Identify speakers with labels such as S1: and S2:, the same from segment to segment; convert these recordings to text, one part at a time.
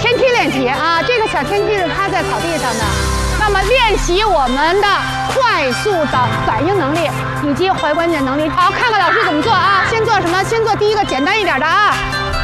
S1: 天梯练习啊，这个小天梯是趴在草地上的。那么练习我们的快速的反应能力以及踝关节能力。好，看看老师怎么做啊？先做什么？先做第一个简单一点的啊，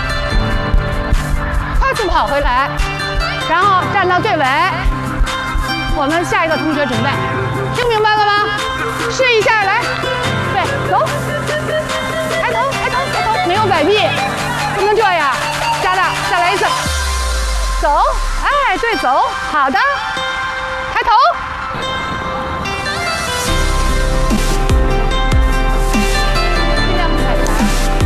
S1: 快速跑回来，然后站到队尾。我们下一个同学准备，听明白了吗？试一下，来，对，走，抬头，抬头，抬头，没有摆臂，不能这样，加大，再来一次，走，哎，对，走，好的，抬头。尽量不踩墙，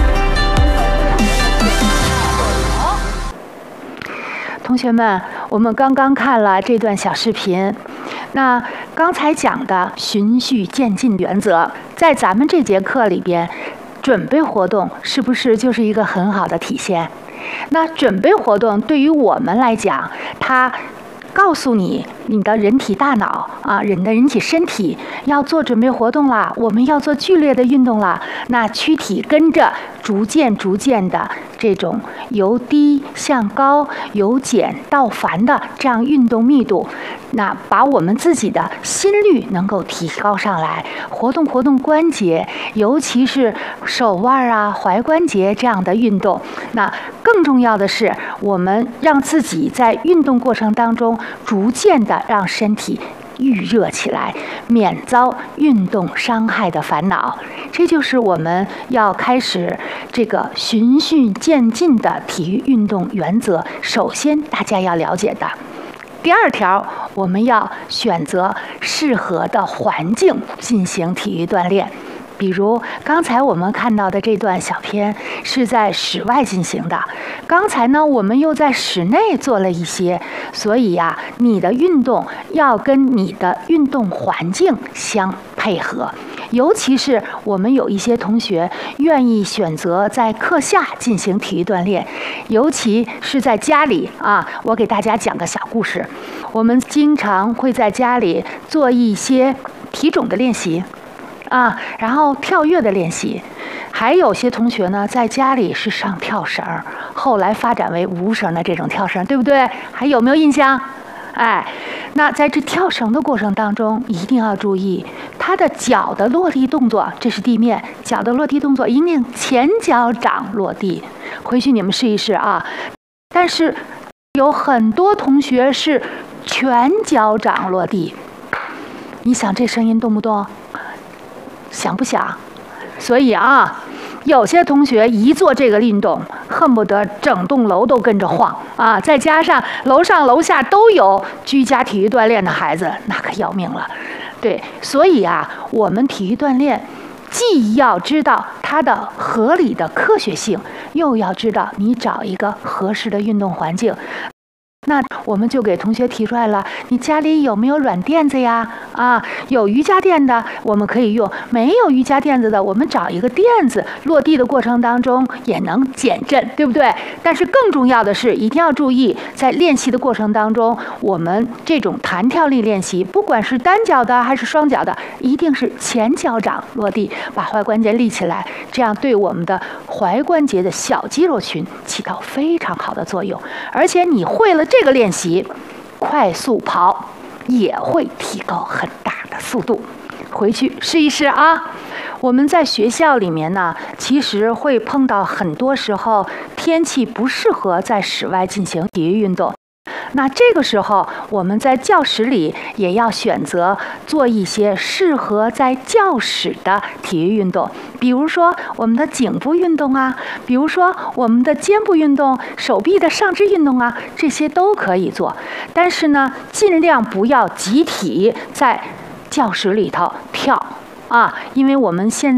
S1: 同学们，我们刚刚看了这段小视频。那刚才讲的循序渐进原则，在咱们这节课里边，准备活动是不是就是一个很好的体现？那准备活动对于我们来讲，它告诉你的人体大脑啊，人体身体要做准备活动啦，我们要做剧烈的运动啦。那躯体跟着逐渐的这种由低向高、由简到繁的这样运动密度，那把我们自己的心率能够提高上来，活动关节，尤其是手腕啊、踝关节这样的运动。那更重要的是，我们让自己在运动过程当中逐渐的让身体预热起来，免遭运动伤害的烦恼。这就是我们要开始这个循序渐进的体育运动原则，首先大家要了解的。第二条，我们要选择适合的环境进行体育锻炼。比如刚才我们看到的这段小片是在室外进行的，刚才呢我们又在室内做了一些，所以呀，你的运动要跟你的运动环境相配合。尤其是我们有一些同学愿意选择在课下进行体育锻炼，尤其是在家里啊，我给大家讲个小故事。我们经常会在家里做一些体踵的练习啊，然后跳跃的练习，还有些同学呢，在家里是上跳绳，后来发展为无绳的这种跳绳，对不对？还有没有印象？哎，那在这跳绳的过程当中，一定要注意他的脚的落地动作，这是地面，脚的落地动作一定前脚掌落地。回去你们试一试啊。但是有很多同学是全脚掌落地，你想这声音动不动？想不想？所以啊，有些同学一做这个运动，恨不得整栋楼都跟着晃啊！再加上楼上楼下都有居家体育锻炼的孩子，那可要命了。对，所以啊，我们体育锻炼既要知道它的合理的科学性，又要知道你找一个合适的运动环境。那我们就给同学提出来了，你家里有没有软垫子呀？啊，有瑜伽垫的我们可以用，没有瑜伽垫子的，我们找一个垫子，落地的过程当中也能减震，对不对？但是更重要的是，一定要注意，在练习的过程当中，我们这种弹跳力练习，不管是单脚的还是双脚的，一定是前脚掌落地，把踝关节立起来，这样对我们的踝关节的小肌肉群起到非常好的作用。而且你会了这个练习，快速跑也会提高很大的速度。回去试一试啊！我们在学校里面呢，其实会碰到很多时候天气不适合在室外进行体育运动。那这个时候，我们在教室里也要选择做一些适合在教室的体育运动，比如说我们的颈部运动啊，比如说我们的肩部运动、手臂的上肢运动啊，这些都可以做。但是呢，尽量不要集体在教室里头跳啊，因为我们现